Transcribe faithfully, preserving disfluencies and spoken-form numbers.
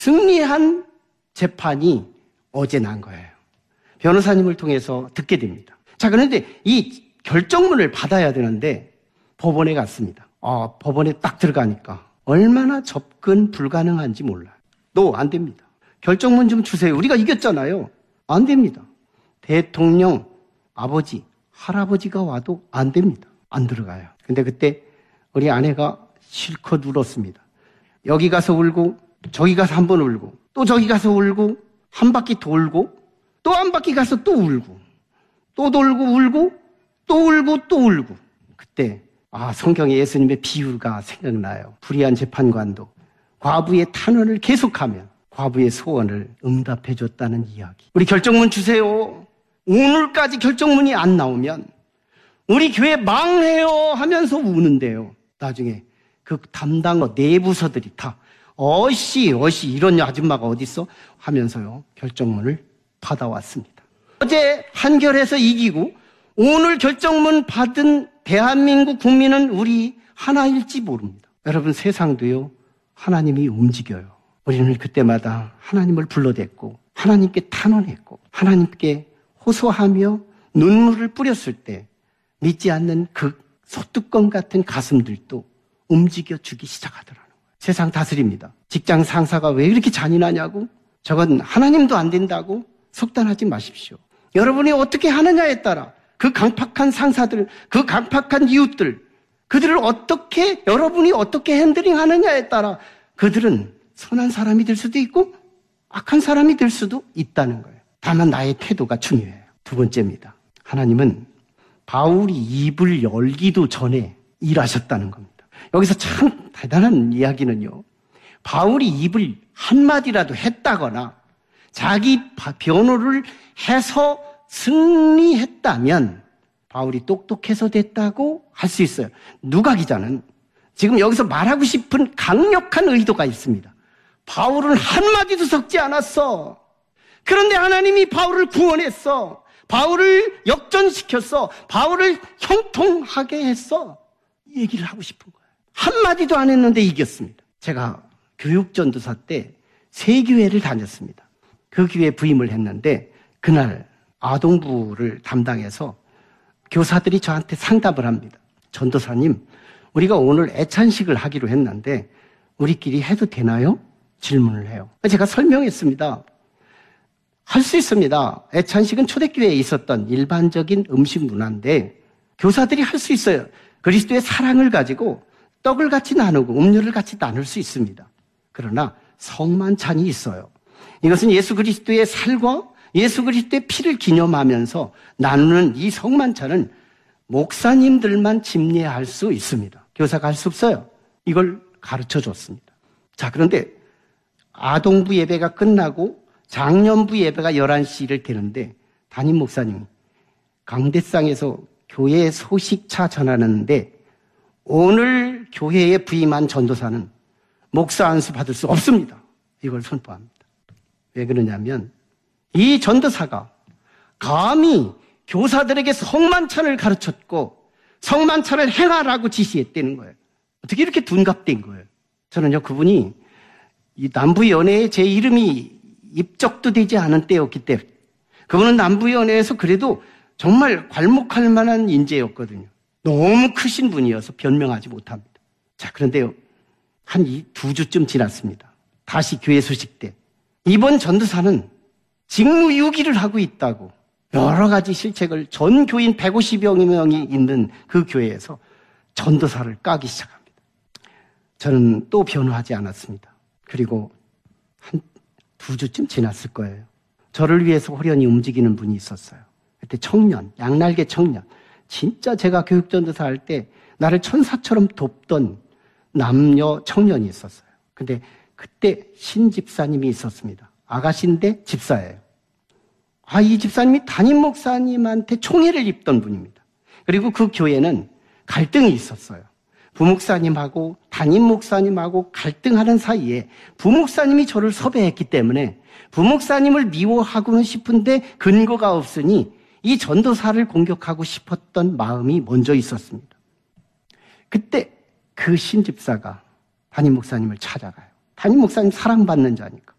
승리한 재판이 어제 난 거예요. 변호사님을 통해서 듣게 됩니다. 자, 그런데 이 결정문을 받아야 되는데 법원에 갔습니다. 아, 법원에 딱 들어가니까 얼마나 접근 불가능한지 몰라요. 너 안 됩니다. 결정문 좀 주세요. 우리가 이겼잖아요. 안 됩니다. 대통령 아버지, 할아버지가 와도 안 됩니다. 안 들어가요. 근데 그때 우리 아내가 실컷 울었습니다. 여기 가서 울고 저기 가서 한 번 울고 또 저기 가서 울고 한 바퀴 돌고 또 한 바퀴 가서 또 울고 또 돌고 울고 또 울고 또 울고. 그때 아, 성경에 예수님의 비유가 생각나요. 불의한 재판관도 과부의 탄원을 계속하면 과부의 소원을 응답해 줬다는 이야기. 우리 결정문 주세요. 오늘까지 결정문이 안 나오면 우리 교회 망해요 하면서 우는데요. 나중에 그 담당 내부서들이 다 어씨 어씨 이런 아줌마가 어딨어 하면서요 결정문을 받아왔습니다. 어제 한결에서 이기고 오늘 결정문 받은 대한민국 국민은 우리 하나일지 모릅니다. 여러분, 세상도요 하나님이 움직여요. 우리는 그때마다 하나님을 불러댔고 하나님께 탄원했고 하나님께 호소하며 눈물을 뿌렸을 때 믿지 않는 그 소뚜껑 같은 가슴들도 움직여주기 시작하더라는 거예요. 세상 다스립니다. 직장 상사가 왜 이렇게 잔인하냐고, 저건 하나님도 안 된다고 속단하지 마십시오. 여러분이 어떻게 하느냐에 따라 그 강팍한 상사들, 그 강팍한 이웃들, 그들을 어떻게, 여러분이 어떻게 핸들링 하느냐에 따라 그들은 선한 사람이 될 수도 있고 악한 사람이 될 수도 있다는 거예요. 다만 나의 태도가 중요해요. 두 번째입니다. 하나님은 바울이 입을 열기도 전에 일하셨다는 겁니다. 여기서 참 대단한 이야기는요, 바울이 입을 한마디라도 했다거나 자기 변호를 해서 승리했다면 바울이 똑똑해서 됐다고 할 수 있어요. 누가 기자는 지금 여기서 말하고 싶은 강력한 의도가 있습니다. 바울은 한마디도 섞지 않았어. 그런데 하나님이 바울을 구원했어. 바울을 역전시켰어. 바울을 형통하게 했어. 이 얘기를 하고 싶은 거예요. 한마디도 안 했는데 이겼습니다. 제가 교육전도사 때 세 교회를 다녔습니다. 그 교회에 부임을 했는데 그날 아동부를 담당해서 교사들이 저한테 상담을 합니다. 전도사님, 우리가 오늘 애찬식을 하기로 했는데 우리끼리 해도 되나요? 질문을 해요. 제가 설명했습니다. 할 수 있습니다. 애찬식은 초대교회에 있었던 일반적인 음식 문화인데 교사들이 할 수 있어요. 그리스도의 사랑을 가지고 떡을 같이 나누고 음료를 같이 나눌 수 있습니다. 그러나 성만찬이 있어요. 이것은 예수 그리스도의 살과 예수 그리스도의 피를 기념하면서 나누는 이 성만찬은 목사님들만 집례할 수 있습니다. 교사가 할 수 없어요. 이걸 가르쳐 줬습니다. 자, 그런데 아동부 예배가 끝나고 장년부 예배가 열한 시를 되는데 담임 목사님이 강대상에서 교회 소식차 전하는데 오늘 교회에 부임한 전도사는 목사 안수 받을 수 없습니다. 이걸 선포합니다. 왜 그러냐면 이 전도사가 감히 교사들에게 성만찬을 가르쳤고 성만찬을 행하라고 지시했다는 거예요. 어떻게 이렇게 둔갑된 거예요? 저는요, 그분이 이 남부연회에 제 이름이 입적도 되지 않은 때였기 때문에 그분은 남부연회에서 그래도 정말 괄목할 만한 인재였거든요. 너무 크신 분이어서 변명하지 못합니다. 자, 그런데요, 한 두 주쯤 지났습니다. 다시 교회 소식 때 이번 전도사는 직무유기를 하고 있다고 여러 가지 실책을 전 교인 백오십여 명이 있는 그 교회에서 전도사를 까기 시작합니다. 저는 또 변호하지 않았습니다. 그리고 한 두 주쯤 지났을 거예요. 저를 위해서 호련히 움직이는 분이 있었어요. 그때 청년, 양날개 청년. 진짜 제가 교육전도사 할 때 나를 천사처럼 돕던 남녀 청년이 있었어요. 근데 그때 신 집사님이 있었습니다. 아가씨인데 집사예요. 아, 이 집사님이 담임 목사님한테 총애를 입던 분입니다. 그리고 그 교회는 갈등이 있었어요. 부목사님하고 담임 목사님하고 갈등하는 사이에 부목사님이 저를 섭외했기 때문에 부목사님을 미워하고는 싶은데 근거가 없으니 이 전도사를 공격하고 싶었던 마음이 먼저 있었습니다. 그때 그 신집사가 담임 목사님을 찾아가요. 담임 목사님 사랑받는 자니까.